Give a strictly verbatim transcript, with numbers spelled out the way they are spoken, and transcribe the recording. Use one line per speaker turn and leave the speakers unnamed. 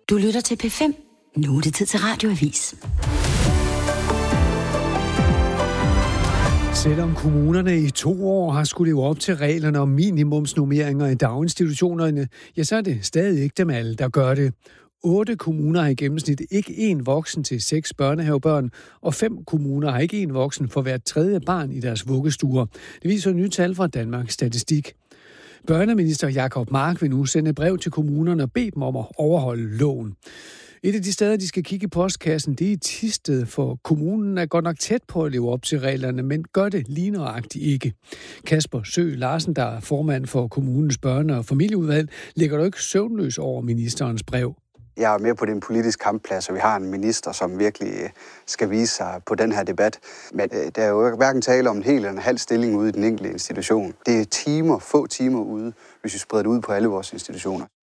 Du lytter til P fem. Nu er det tid til Radioavis.
Selvom kommunerne i to år har skulle leve op til reglerne om minimumsnormeringer i daginstitutionerne, ja, så er det stadig ikke dem alle, der gør det. Otte kommuner har i gennemsnit ikke én voksen til seks børnehavebørn, og fem kommuner har ikke én voksen for hvert tredje barn i deres vuggestuer. Det viser nye tal fra Danmarks Statistik. Børneminister Jacob Mark vil nu sende brev til kommunerne og bede dem om at overholde loven. Et af de steder, de skal kigge i postkassen, det er i Thisted, for kommunen er godt nok tæt på at leve op til reglerne, men gør det lige nøjagtigt ikke. Kasper Sø Larsen, der er formand for kommunens børne- og familieudvalg, ligger dog ikke søvnløs over ministerens brev.
Jeg er med på den politiske kampplads, og vi har en minister, som virkelig skal vise sig på den her debat. Men der er jo hverken tale om en hel eller en halv stilling ude i den enkelte institution. Det er timer, få timer ude, hvis vi spreder det ud på alle vores institutioner.